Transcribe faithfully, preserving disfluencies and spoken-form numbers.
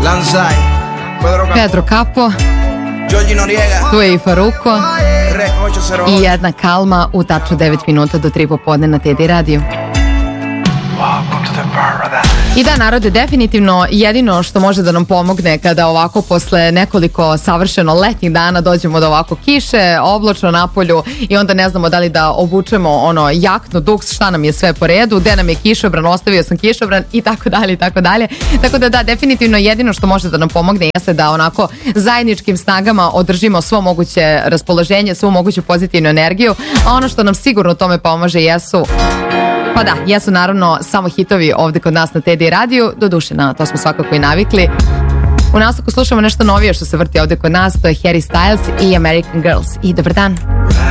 Lanzai, Pedro, Pedro Capo, Giorgi Noriega, tu je i Faruko Rek osamsto i jedna kalma u taču devet minuta do tri popodne na Tedi Radio. I da, narode, definitivno jedino što može da nam pomogne kada ovako posle nekoliko savršeno letnjih dana dođemo do ovako kiše, oblačno napolju i onda ne znamo da li da obučemo ono jaknu, duks, šta nam je sve po redu, gde nam je kišobran, ostavio sam kišobran i tako dalje i tako dalje. Tako da da, definitivno jedino što može da nam pomogne jeste da onako zajedničkim snagama održimo svo moguće raspoloženje, svu moguću pozitivnu energiju, a ono što nam sigurno tome pomaže jesu Pa da, jesu naravno samo hitovi ovde kod nas na Tedi radiju, do duše na to smo svakako i navikli. U nastavku slušamo nešto novije što se vrti ovde kod nas, to je Harry Styles i American Girls. I dobar dan.